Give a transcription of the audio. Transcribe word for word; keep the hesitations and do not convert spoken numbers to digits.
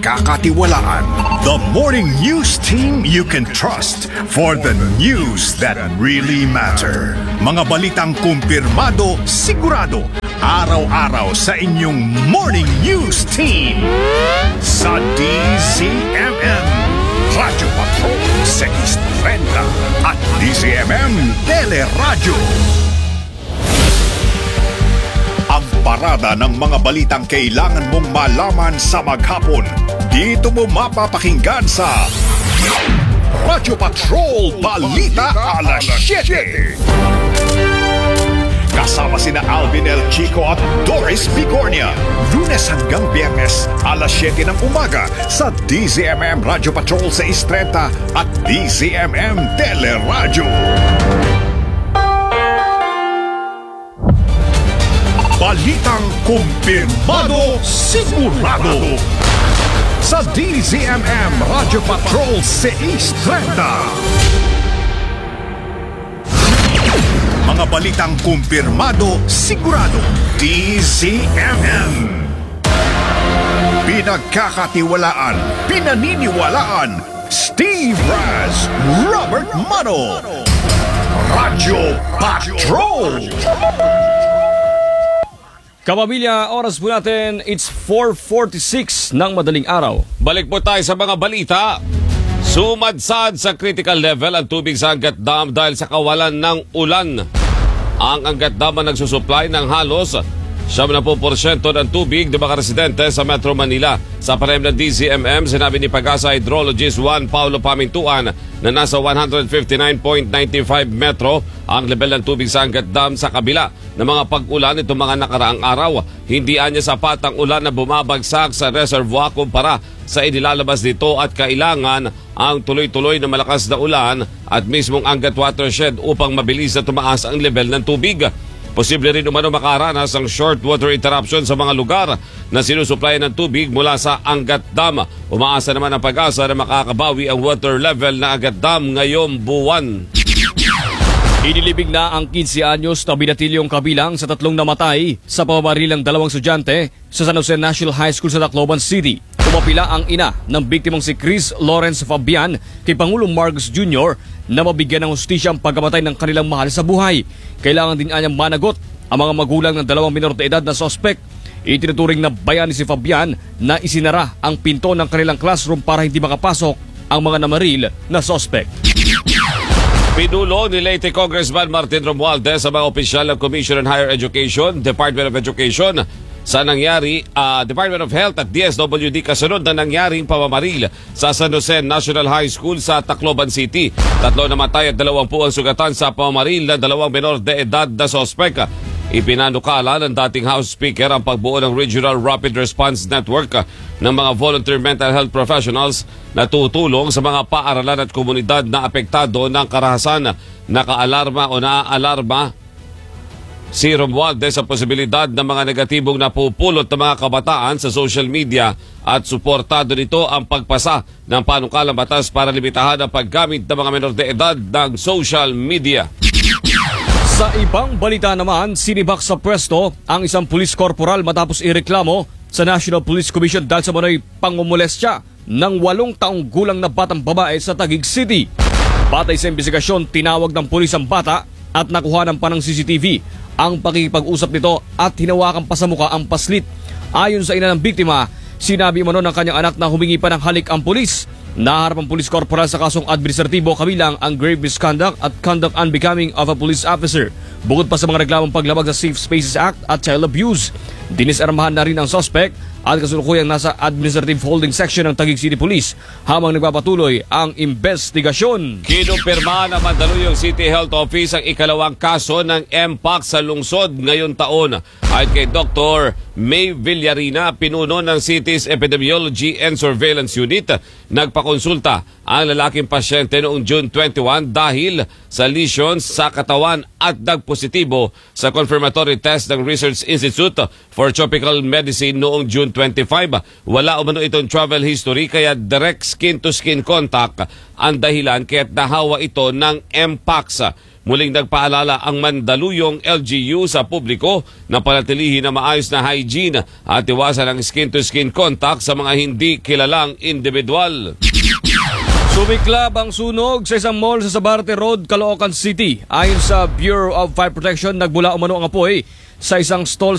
pinagkakatiwalaan. The morning news team you can trust for the news that really matter. Mga balitang kumpirmado, sigurado, araw-araw sa inyong morning news team. Sa D Z M M, Radyo Patrol six thirty at D Z M M Teleradyo. Ang parada ng mga balitang kailangan mong malaman sa maghapon. Dito mo mapapakinggan sa Radyo Patrol Balita Alas siyete. Kasama sina Alvin El Chico at Doris Bigornia. Lunes hanggang Biyernes, alas siyete ng umaga sa D Z M M Radyo Patrol six thirty at D Z M M Teleradyo. Balitang kumpirmado, sigurado sa D Z M M Radyo Patrol six thirty. Mga balitang kumpirmado, sigurado, D Z M M. Pinagkakatiwalaan, pinaniniwalaan, Steve Raz, Robert Mano. Radyo Patrol. Kapamilya, oras po natin, it's four forty-six ng madaling araw. Balik po tayo sa mga balita. Sumadsad sa critical level ang tubig sa Angat Dam dahil sa kawalan ng ulan. Ang Angat Dam ang nagsusupply ng halos seventy percent ng tubig ng mga residente sa Metro Manila. Sa panayam ng D Z M M, sinabi ni Pag-asa Hydrologist Juan Paulo Pamintuan na nasa one fifty-nine point nine five metro ang level ng tubig sa Angat Dam sa kabila ng mga pag-ulan itong mga nakaraang araw. Hindi anya sapat ang ulan na bumabagsak sa reservoir kumpara sa inilalabas dito at kailangan ang tuloy-tuloy na malakas na ulan at mismong Angat watershed upang mabilis na tumaas ang level ng tubig. Posible rin umano makaranas ang short water interruption sa mga lugar na sinusuplayan ng tubig mula sa Angat Dam. Umaasa naman ang Pag-asa na makakabawi ang water level na Angat Dam ngayong buwan. Inilibing na ang fifteen anyos na binatilyong kabilang sa tatlong namatay sa pamamaril ng dalawang estudyante sa San Jose National High School sa Tacloban City. Umapila ang ina ng biktimang si Chris Lawrence Fabian kay Pangulong Marcos Junior na mabigyan ng hustisya ang pagkamatay ng kanilang mahal sa buhay. Kailangan din anyang managot ang mga magulang ng dalawang minor de edad na sospek. Itinuturing na bayani si Fabian na isinara ang pinto ng kanilang classroom para hindi makapasok ang mga namaril na sospek. Pinulo ni Leyte Congressman Martin Romualdez sa mga opisyal ng Commission on Higher Education, Department of Education sa nangyari uh, Department of Health at D S W D kasunod na nangyaring pamamaril sa San Jose National High School sa Tacloban City. Tatlo namatay at dalawampu ang sugatan sa pamamaril ng dalawang menor de edad na sospek. Ipinanukala ng dating House Speaker ang pagbuo ng Regional Rapid Response Network ng mga volunteer mental health professionals na tutulong sa mga paaralan at komunidad na apektado ng karahasan. Nakaalarma o naaalarma si Romualdez sa posibilidad ng mga negatibong napupulot ng mga kabataan sa social media at suportado nito ang pagpasa ng panukalang batas para limitahan ang paggamit ng mga menor de edad ng social media. Sa ibang balita naman, sinibak sa pwesto ang isang police corporal matapos ireklamo sa National Police Commission dahil sa manoy pangmumolestya ng walong taong gulang na batang babae sa Taguig City. Batay sa investigasyon, tinawag ng pulis ang bata at nakuhanan pa ng C C T V ang pakikipag-usap nito at hinawakan pa sa muka ang paslit. Ayon sa ina ng biktima, sinabi umano ng kanyang anak na humingi pa ng halik ang pulis. Naharap ang police corporal sa kasong administratibo kabilang ang grave misconduct at conduct unbecoming of a police officer. Bukod pa sa mga reklamong paglabag sa Safe Spaces Act at child abuse, dinisarmahan na rin ang suspect at kasulukuyang nasa administrative holding section ng Taguig City Police habang nagpapatuloy ang investigasyon. Kinumpirma ng Mandaluyong City Health Office ang ikalawang kaso ng M-Pox sa lungsod ngayon taon. Ayon kay Doctor May Villarina, pinuno ng City's Epidemiology and Surveillance Unit, nagpakonsulta ang lalaking pasyente noong June twenty-first dahil sa lesions sa katawan at nagpositibo sa confirmatory test ng Research Institute for Tropical Medicine noong June twenty-fifth. Wala umano itong travel history kaya direct skin-to-skin contact ang dahilan kaya't nahawa ito ng M-Pox. Muling nagpaalala ang Mandaluyong L G U sa publiko na panatilihin na maayos na hygiene at iwasan ang skin-to-skin contact sa mga hindi kilalang individual. Sumiklab ang sunog sa isang mall sa Sabarte Road, Caloocan City. Ayon sa Bureau of Fire Protection, nagbula umano ang apoy sa isang stall